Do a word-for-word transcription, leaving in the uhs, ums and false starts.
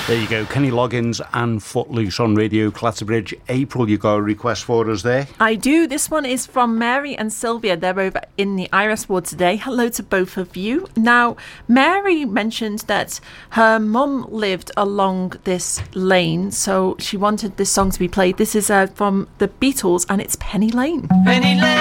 There you go, Kenny Loggins and Footloose on Radio Clatterbridge. April, you got a request for us there? I do. This one is from Mary and Sylvia. They're over in the Iris ward today. Hello to both of you. Now, Mary mentioned that her mum lived along this lane, so she wanted this song to be played. This is uh, from the Beatles, and it's Penny Lane. Penny Lane.